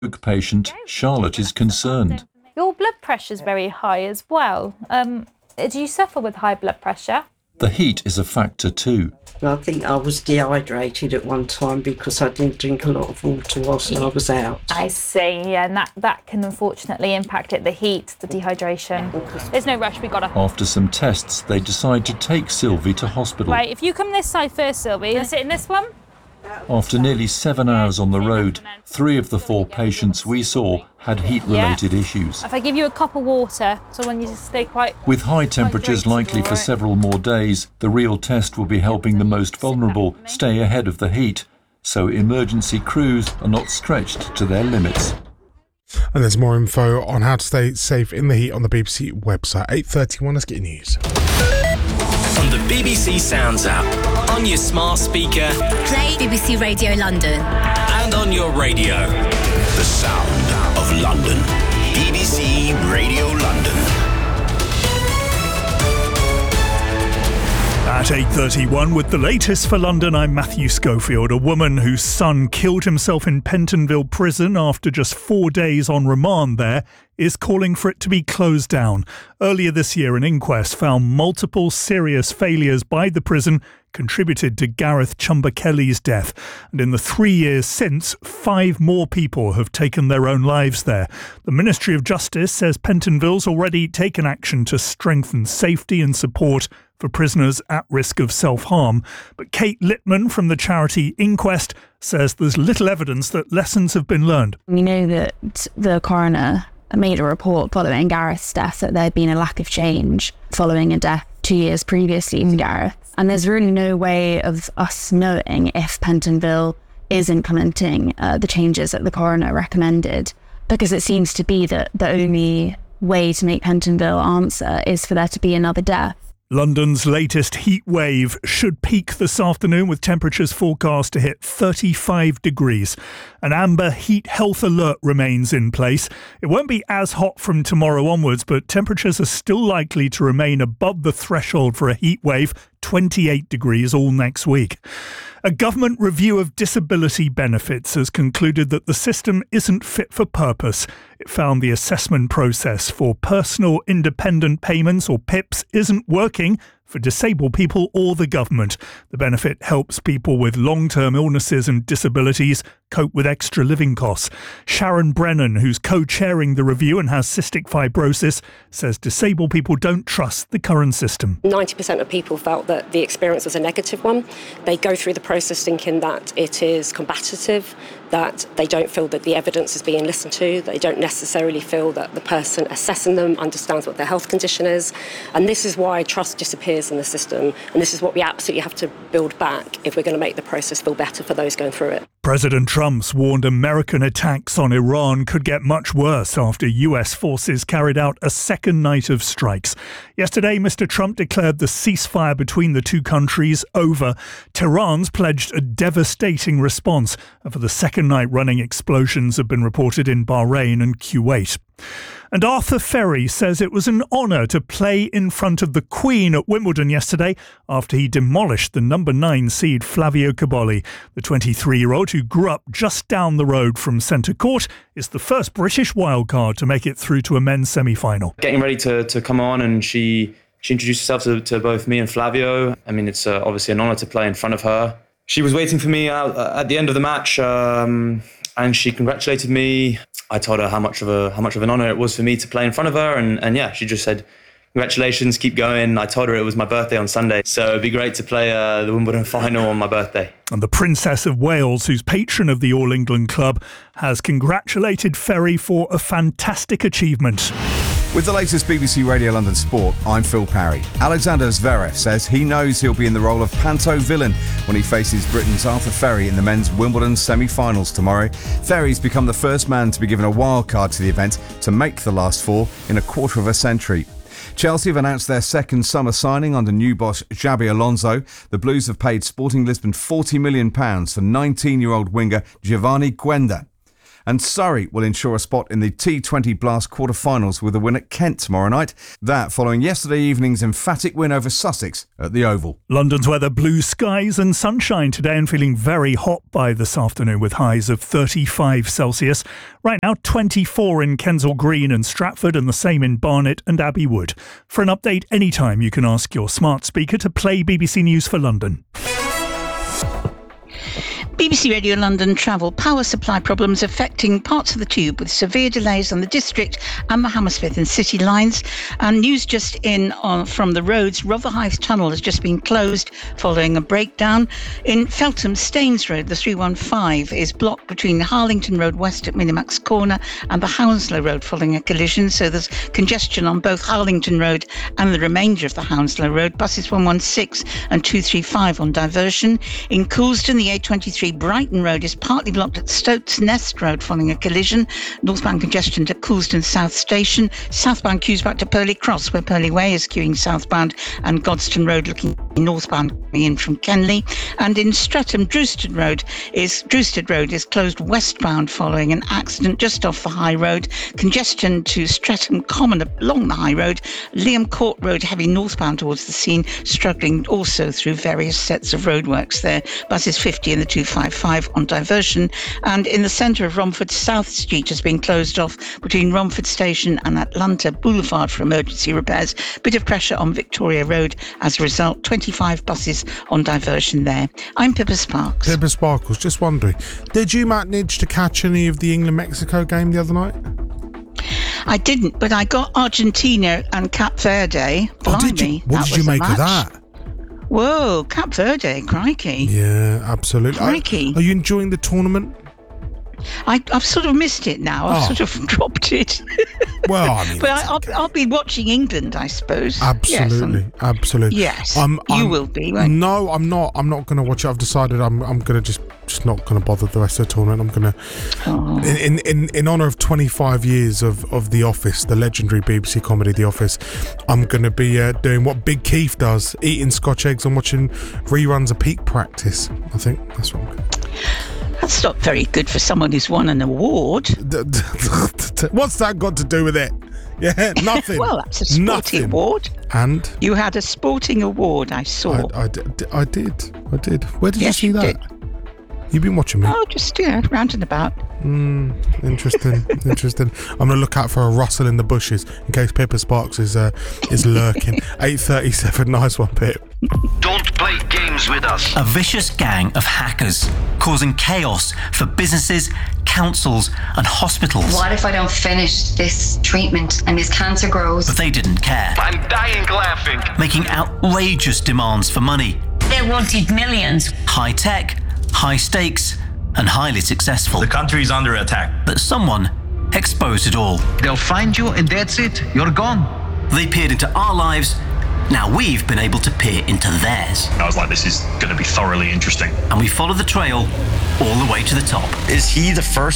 patient, Charlotte is concerned. Your blood pressure is very high as well. Do you suffer with high blood pressure? The heat is a factor too. I think I was dehydrated at one time because I didn't drink a lot of water whilst I was out. I see, yeah, and that can unfortunately impact it, the heat, the dehydration. There's no rush, we got to... After some tests, they decide to take Sylvie to hospital. Right, if you come this side first, Sylvie, and sit in this one. After nearly 7 hours on the road, 3 of the 4 patients we saw had heat-related issues. If I give you a cup of water, so when you just stay quite... With high temperatures likely for several more days, the real test will be helping the most vulnerable stay ahead of the heat, so emergency crews are not stretched to their limits. And there's more info on how to stay safe in the heat on the BBC website. 8:31, let's get your news. On the BBC Sounds app, on your smart speaker, play BBC Radio London, and on your radio. The sound of London. BBC Radio London. At 8:31 with the latest for London, I'm Matthew Schofield. A woman whose son killed himself in Pentonville prison after just 4 days on remand there is calling for it to be closed down. Earlier this year, an inquest found multiple serious failures by the prison contributed to Gareth Chumba Kelly's death. And in the 3 years since, 5 more people have taken their own lives there. The Ministry of Justice says Pentonville's already taken action to strengthen safety and support for prisoners at risk of self-harm. But Kate Littman from the charity Inquest says there's little evidence that lessons have been learned. We know that the coroner made a report following Gareth's death that there had been a lack of change following a death 2 years previously to Gareth. And there's really no way of us knowing if Pentonville is implementing the changes that the coroner recommended, because it seems to be that the only way to make Pentonville answer is for there to be another death. London's latest heat wave should peak this afternoon with temperatures forecast to hit 35 degrees. An amber heat health alert remains in place. It won't be as hot from tomorrow onwards, but temperatures are still likely to remain above the threshold for a heat wave, 28 degrees all next week. A government review of disability benefits has concluded that the system isn't fit for purpose. It found the assessment process for personal independent payments, or PIPs, isn't working for disabled people or the government. The benefit helps people with long-term illnesses and disabilities cope with extra living costs. Sharon Brennan, who's co-chairing the review and has cystic fibrosis, says disabled people don't trust the current system. 90% of people felt that the experience was a negative one. They go through the process thinking that it is combative, that they don't feel that the evidence is being listened to, they don't necessarily feel that the person assessing them understands what their health condition is. And this is why trust disappears in the system, and this is what we absolutely have to build back if we're going to make the process feel better for those going through it. President Trump's warned American attacks on Iran could get much worse after US forces carried out a second night of strikes. Yesterday, Mr. Trump declared the ceasefire between the two countries over. Tehran's pledged a devastating response. And for the second night running, explosions have been reported in Bahrain and Kuwait. And Arthur Ferry says it was an honour to play in front of the Queen at Wimbledon yesterday after he demolished the number 9 seed Flavio Cobolli. The 23-year-old, who grew up just down the road from Centre Court, is the first British wildcard to make it through to a men's semi-final. Getting ready to come on, and she introduced herself to both me and Flavio. I mean, it's obviously an honour to play in front of her. She was waiting for me at the end of the match, and she congratulated me. I told her how much of an honour it was for me to play in front of her, and yeah, she just said, congratulations, keep going. I told her it was my birthday on Sunday, so it'd be great to play the Wimbledon final on my birthday. And the Princess of Wales, who's patron of the All England Club, has congratulated Ferry for a fantastic achievement. With the latest BBC Radio London Sport, I'm Phil Parry. Alexander Zverev says he knows he'll be in the role of Panto Villain when he faces Britain's Arthur Ferry in the men's Wimbledon semi-finals tomorrow. Ferry's become the first man to be given a wild card to the event to make the last 4 in a quarter of a century. Chelsea have announced their second summer signing under new boss Xabi Alonso. The Blues have paid Sporting Lisbon £40 million for 19-year-old winger Giovanni Guenda. And Surrey will ensure a spot in the T20 Blast quarter-finals with a win at Kent tomorrow night. That following yesterday evening's emphatic win over Sussex at the Oval. London's weather, blue skies and sunshine today, and feeling very hot by this afternoon with highs of 35 Celsius. Right now, 24 in Kensal Green and Stratford, and the same in Barnet and Abbey Wood. For an update anytime, you can ask your smart speaker to play BBC News for London. BBC Radio London travel power supply problems affecting parts of the tube with severe delays on the District and the Hammersmith and City lines. And news just in from the roads, Rotherhithe Tunnel has just been closed following a breakdown. In Feltham Staines Road, the 315 is blocked between Harlington Road West at Minimax Corner and the Hounslow Road following a collision. So there's congestion on both Harlington Road and the remainder of the Hounslow Road. Buses 116 and 235 on diversion. In Coulsdon, the A23 Brighton Road is partly blocked at Stoats Nest Road following a collision. Northbound congestion to Coulsdon South Station. Southbound queues back to Purley Cross, where Purley Way is queuing southbound, and Godstone Road looking northbound coming in from Kenley. And in Streatham, Drewsted Road is closed westbound following an accident just off the High Road. Congestion to Streatham Common along the High Road. Liam Court Road heavy northbound towards the scene, struggling also through various sets of roadworks there. Buses 50 and the 255 on diversion. And in the centre of Romford, South Street has been closed off between Romford Station and Atlanta Boulevard for emergency repairs. Bit of pressure on Victoria Road as a result. 25 buses on diversion there. I'm Pippa Sparks. Pippa Sparkles, just wondering, did you manage to catch any of the England-Mexico game the other night? I didn't, but I got Argentina and Cape Verde. Oh, did you? What did you make of that? Whoa, Cape Verde, crikey. Yeah, absolutely. Crikey. Are you enjoying the tournament? I've sort of missed it now. I've sort of dropped it. Well, I mean, but I'll be watching England, I suppose. Absolutely, yes, absolutely. Yes, you will be. Won't you? No, I'm not. I'm not going to watch it. I've decided I'm going to just not going to bother the rest of the tournament. I'm going to, in honour of 25 years of The Office, the legendary BBC comedy The Office, I'm going to be doing what Big Keith does, eating Scotch eggs and watching reruns of Peak Practice. I think that's what I'm going to do. That's not very good for someone who's won an award. What's that got to do with it? Yeah, nothing. Well, that's a sporting award. And? You had a sporting award, I saw. I did. Where did you see that? Did. You've been watching me? Oh, just, round and about. Interesting. I'm going to look out for a rustle in the bushes in case Pippa Sparks is lurking. 8:37, nice one, Pip. Don't play games with us. A vicious gang of hackers causing chaos for businesses, councils and hospitals. What if I don't finish this treatment and this cancer grows? But they didn't care. I'm dying laughing. Making outrageous demands for money. They wanted millions. High tech, high stakes and highly successful. The country is under attack. But someone exposed it all. They'll find you and that's it. You're gone. They peered into our lives. Now we've been able to peer into theirs. I was like, this is going to be thoroughly interesting. And we followed the trail all the way to the top. Is he the first